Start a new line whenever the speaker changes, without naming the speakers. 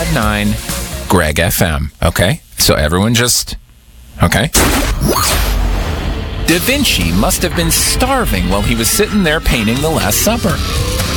1059 Greg FM. Okay? So everyone just... Okay? Da Vinci must have been starving while he was sitting there painting the Last Supper.